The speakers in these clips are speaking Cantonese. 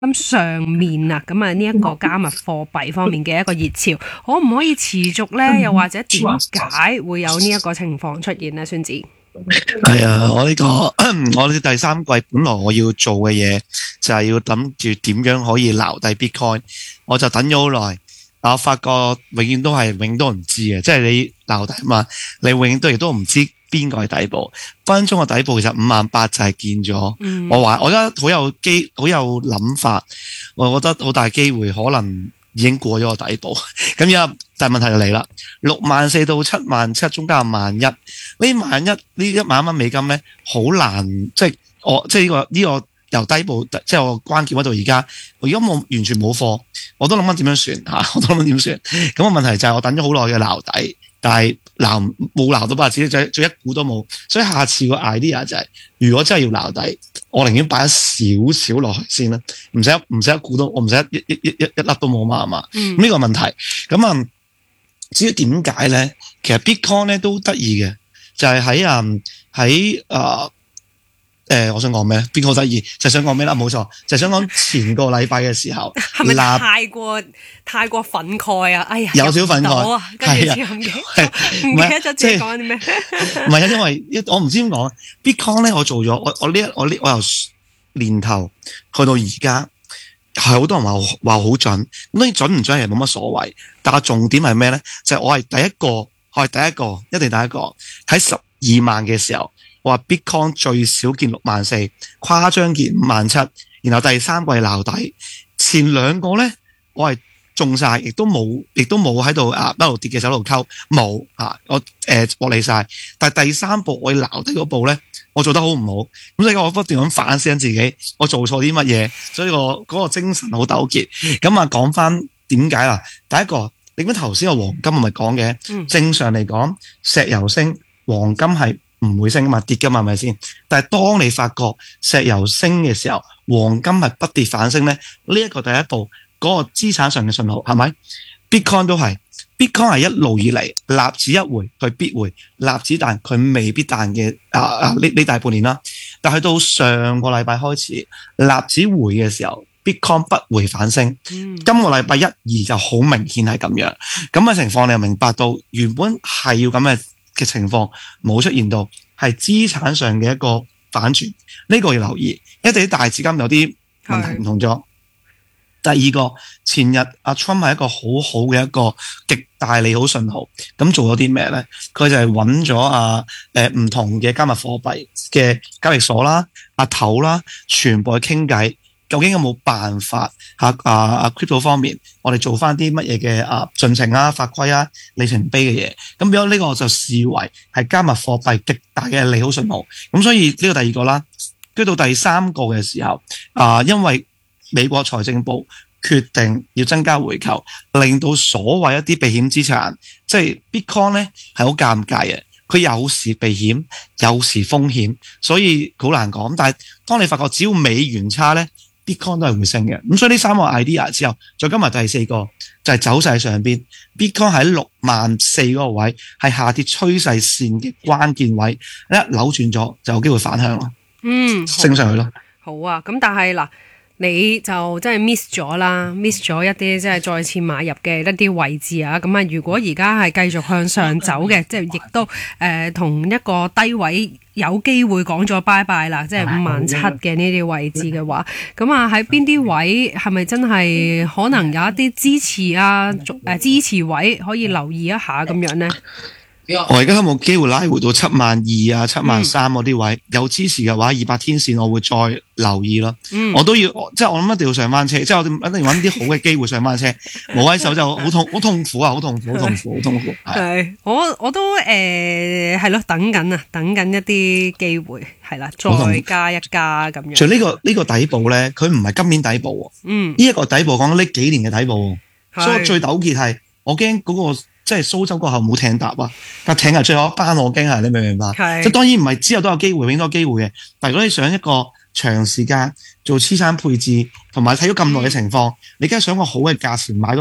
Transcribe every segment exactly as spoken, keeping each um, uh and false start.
咁上面啊，咁啊呢一個加密貨幣方面嘅一個熱潮，可唔可以持續咧？又或者點解會有呢一個情況出現咧？孫子係啊，我呢、這個我呢第三季本來我要做嘅嘢就係要諗住點樣可以撈低 Bitcoin，我就等咗好耐，但我發覺永遠都係永遠都唔知嘅，即係你撈低嘛，你永遠都亦都唔知邊個係底部，分分鐘個底部其實五萬八就係見咗。嗯、我話我覺得好有機好有諗法，我覺得好大機會可能已經過咗個底部。咁而家但係問題就嚟啦，六萬四到七萬七中間有萬一，呢萬一呢一萬蚊美金咧，好難即係我即係呢個呢個由低部即係我關鍵嗰度而家，我而家冇完全冇貨，我都諗緊點樣算吓，我都諗緊點算。咁個問題就係我等咗好耐嘅撈底。但係撈冇撈到八字，就就一股都冇，所以下次個 idea 就係、是，如果真係要撈底，我寧願擺少少落去先啦，唔使唔使一股都，我唔使一一一一一粒都冇嘛，係嘛？嗯，呢個問題，咁啊，至於點解咧？其實 Bitcoin 咧都得意嘅，就係喺啊喺啊。誒、呃，我想講咩？邊個得意？就係、想講咩啦？冇錯，就係、想講前個禮拜嘅時候， 係咪太過太過憤慨啊？哎呀， 有少憤慨啊，跟住先唔記得咗自己講啲咩？ 唔係啊，因為我唔知點講 Bitcoin 咧，我做咗我我呢我呢我由年頭去到而家，係好多人話話好準，咁當然準唔準係冇乜所謂，但係重點係咩咧？就係、我係第一個，我係第一個，一定第一個喺十二萬嘅時候。我話 Bitcoin 最少見六萬四，誇張見五萬七，然後第三季撈底，前兩個咧我係中晒，亦都冇，亦都冇喺度啊一路跌嘅手度溝，冇啊我誒獲利晒，但係第三步我要撈底嗰步咧，我做得好唔好？咁所以我不斷咁反思緊自己，我做錯啲乜嘢？所以我嗰個精神好糾結。咁啊講翻點解啦？第一個，你咁頭先個黃金我咪講嘅，嗯、正常嚟講，石油升，黃金係唔會升噶嘛，跌噶嘛，係咪先？但係當你發覺石油升嘅時候，黃金係不跌反升咧，呢、這、一個第一步嗰、那個資產上嘅信號係咪 ？Bitcoin 都係 ，Bitcoin 係一路以嚟納指一回佢必回，納指彈佢未必彈嘅啊啊！呢呢大半年啦，但係到上個禮拜開始納指回嘅時候 ，Bitcoin 不回反升。嗯、今個禮拜一二就好明顯係咁樣，咁嘅情況你又明白到原本係要咁嘅。嘅情況冇出現到，係資產上嘅一個反轉，呢、這個要留意。一定啲大資金有啲問題唔同咗。第二個，前日阿 Trump 係一個好好嘅一個極大利好信號，咁做咗啲咩咧？佢就係揾咗啊誒唔同嘅加密貨幣嘅交易所啦、阿頭啦，全部去傾偈。究竟有冇辦法嚇啊啊 crypto 方面，我哋做翻啲乜嘢嘅啊進程啊、法規啊、里程碑嘅嘢？咁變咗呢個就視為係加密貨幣極大嘅利好信號。咁所以呢個第二個啦，跟住到第三個嘅時候啊，因為美國財政部決定要增加回購，令到所謂一啲避險資產，即係 Bitcoin 咧係好尷尬嘅。佢有時避險，有時風險，所以好難講。但係當你發覺只要美元差咧，Bitcoin 都係會升嘅，咁所以呢三個 idea 之後，再加埋第四個就係、是、走勢上邊 ，Bitcoin 喺六萬四嗰個位係下跌趨勢線嘅關鍵位，一扭轉咗就有機會反向咯，嗯，升上去咯。 好啊，咁但係嗱，你就真係 miss 咗啦 ，miss 咗一啲即係再次買入嘅一啲位置啊。咁啊，如果而家係繼續向上走嘅，即係亦都誒同、呃、一個低位。有機會講咗拜拜啦，即係五萬七嘅呢啲位置嘅話，咁啊喺邊啲位係咪真係可能有一啲支持啊？誒、呃、支持位可以留意一下咁樣呢？ 我而家有冇機會拉回到七萬二啊、七萬三嗰啲位？嗯、有支持嘅話，二百天線我會再留意咯。嗯、我都要，即係我諗一定要上翻車，即係我哋一定要揾啲好嘅機會上翻車。冇喺手就好痛，好痛苦啊！好痛苦，好痛苦，好痛苦。係， 我我都誒係咯，等緊啊，等緊一啲機會係啦，再加一加咁樣。 除呢、這個呢、這個底部咧，佢唔係今年底部，嗯，呢一個底部講緊呢幾年嘅底部，是所以我最糾結係我驚嗰、那個。即係蘇州過後冇艇搭啊，架艇係最後一班，我驚係你明唔明白？是即係當然唔係之後都有機會，永遠都有機會嘅。但係如果你想一個長時間做資產配置，同埋睇咗咁耐嘅情況，嗯、你梗係想個好嘅價錢買多啲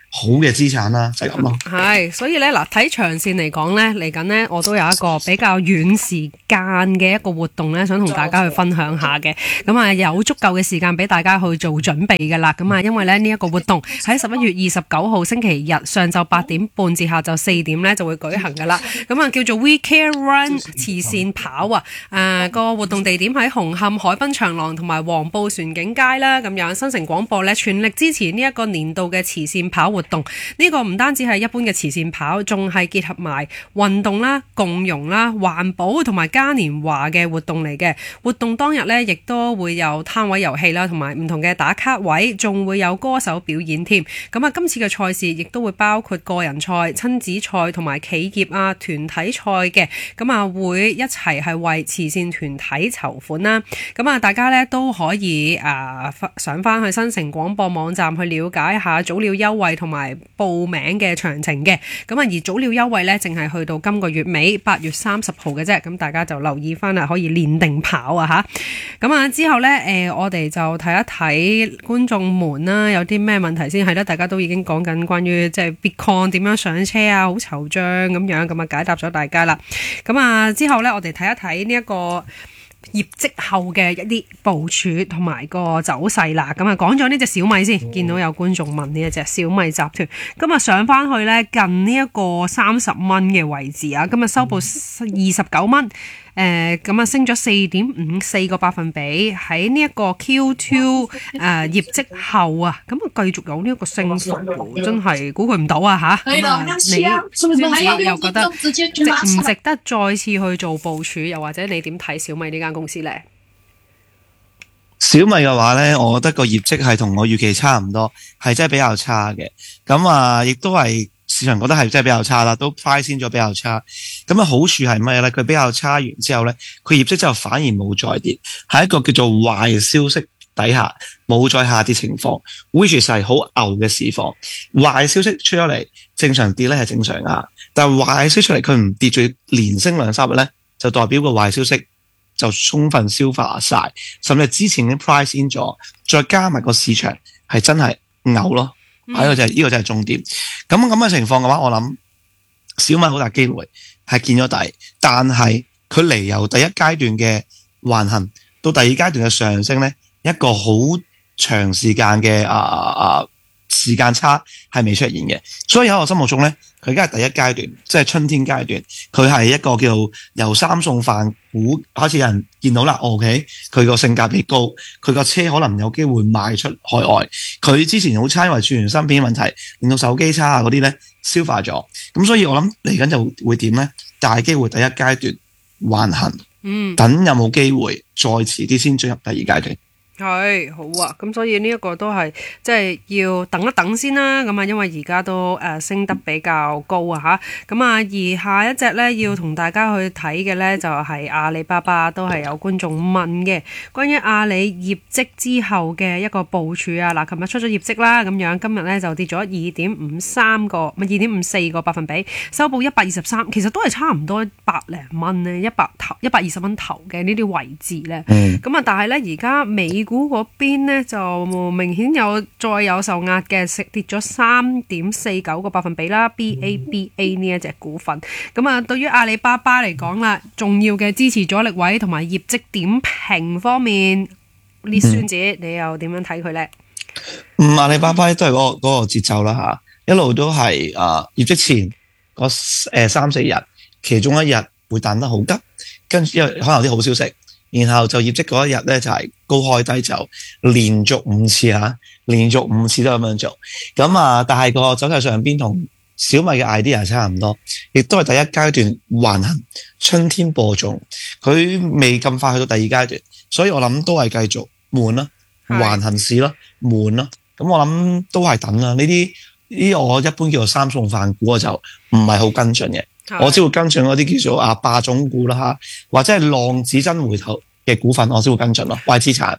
好嘅資產啦，就係咁咯。 係，所以咧嗱，睇長線嚟講咧，嚟緊咧我都有一個比較遠時間嘅一個活動咧，想同大家去分享下嘅。咁啊，有足夠嘅時間俾大家去做準備㗎啦。咁啊，因為咧呢一個活動喺十一月二十九號星期日上晝八點半至下晝四點咧就會舉行㗎啦。咁啊，叫做 We Care Run 慈善跑啊。誒個活動地點喺紅磡海濱長廊同埋黃埔船景街啦。咁樣新城廣播咧全力支持呢一個年度嘅慈善跑活動。呢個唔單止係一般嘅慈善跑，仲係結合埋運動啦、共融啦、環保同埋嘉年華嘅活動嚟嘅。活動當日呢，亦都會有攤位遊戲啦，同埋唔同嘅打卡位，仲會有歌手表演添。咁啊，今次嘅賽事亦都會包括個人賽、親子賽同埋企業啊團體賽嘅。咁啊，會一齊係為慈善團體籌款啦。咁啊，大家呢都可以啊上翻去新城廣播網站去了解下早鳥優惠同埋報名嘅詳情嘅。咁啊，而早鳥優惠呢，淨係去到今個月尾八月三十號嘅啫。咁大家就留意翻啦，可以練定跑啊吓。咁啊之後呢，誒、呃、我哋就睇一睇觀眾們啦，有啲咩問題先係啦。大家都已經講緊關於即係 Bitcoin 點樣上車啊，好惆悵咁樣，咁啊解答咗大家啦。咁啊之後呢，我哋睇一睇呢一個業績後嘅一啲部署同埋個走勢啦，咁啊講咗呢隻小米先，見到有觀眾問呢一隻小米集團，今日上翻去呢，近呢一個三十蚊嘅位置啊，今日收報二十九蚊。誒咁啊，升咗四點五四個百分比，喺呢一個 Q 二 誒、呃、業績後啊，咁啊繼續有呢一個升幅，真係估佢唔到啊嚇！咁啊，你孫子又覺得值唔值得再次去做部署？又或者你點睇小米呢間公司呢？ 小米嘅話咧，我覺得個業績係同我預期差唔多，係真係比較差嘅。咁啊，亦都係市場覺得係真係比較差啦，都 price 先咗比較差。咁啊，好處係乜嘢咧？佢比較差完之後咧，佢業績之後反而冇再跌，係一個叫做壞消息底下冇再下跌情況 ，which 係好牛嘅市況。壞消息出咗嚟，正常跌咧係正常㗎，但係壞消息出嚟佢唔跌，仲要連升兩三日咧，就代表個壞消息就充分消化晒，甚至之前嘅 price in 咗，再加埋個市場係真係牛咯，係、嗯、個就係、是、呢、這個就係重點。咁咁嘅情況嘅話，我諗小米好大機會係見咗底，但係佢離由第一階段嘅橫行到第二階段嘅上升咧，一個好長時間嘅啊啊時間差係未出現嘅，所以喺我心目中咧，佢而家係第一階段，即係春天階段，佢係一個叫做由三餸飯股開始有人見到啦。OK， 佢個性價比高，佢個車可能有機會賣出海外。佢之前好差，因為儲存芯片問題，令到手機差啊嗰啲咧消化咗。咁所以我諗嚟緊就會點咧？大機會第一階段橫行，嗯，等有冇機會再遲啲先進入第二階段。 係好啊，咁所以呢一個都係即係要等一等先啦。咁啊，因為而家都誒、呃、升得比較高啊吓。咁啊，而下一隻咧要同大家去睇嘅咧就係、是、阿里巴巴，都係有觀眾問嘅關於阿里業績之後嘅一個部署啊。嗱，琴日出咗業績啦，咁樣今日咧就跌咗二點五三個，唔係二點五四個百分比，收報一百二十三，其實都係差唔多百零蚊咧，一百頭一百二十蚊頭嘅呢啲位置咧。咁啊、嗯，但係咧而家美股嗰邊呢就明顯有再有受壓嘅，食跌咗三點四九個百分比啦。B A B A 呢一隻股份，咁啊，對於阿里巴巴嚟講啦，重要嘅支持阻力位同埋業績點評方面，呢孫子你又點樣睇佢呢？ 嗯，阿里巴巴都係嗰、那個嗰、那個節奏啦吓，一路都係啊、呃、業績前嗰誒三四日，其中一日會彈得好急，跟住因為可能有啲好消息。然後就業績嗰一日咧就係、是、高開低走，連續五次吓，連續五次都咁樣做。咁啊，但係個走勢上邊同小米嘅 idea 差唔多，亦都係第一階段橫行，春天播種，佢未咁快去到第二階段，所以我諗都係繼續悶啦，橫行市啦，悶啦。咁我諗都係等啦。呢啲呢我一般叫做三餸飯股，我就唔係好跟進嘅。我只會跟進嗰啲叫做啊霸總股啦吓，或者係浪子真回頭嘅股份，我先會跟進咯，壞資產。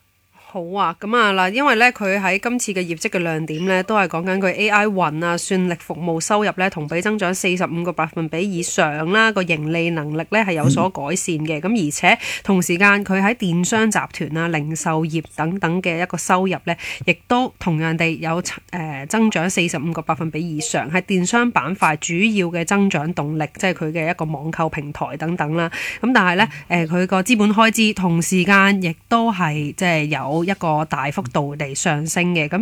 好啊，咁啊嗱，因為咧佢喺今次嘅業績嘅亮點咧，都係講緊佢 A I 雲啊、算力服務收入咧同比增長四十五個百分比以上啦，個盈利能力咧係有所改善嘅。咁、嗯、而且同時間佢喺電商集團啊、零售業等等嘅一個收入咧，亦都同樣地有誒、呃、增長四十五個百分比以上，係電商板塊主要嘅增長動力，即係佢嘅一個網購平台等等啦。咁但係咧誒佢個資本開支同時間亦都係即係有一個大幅度地上升嘅。咁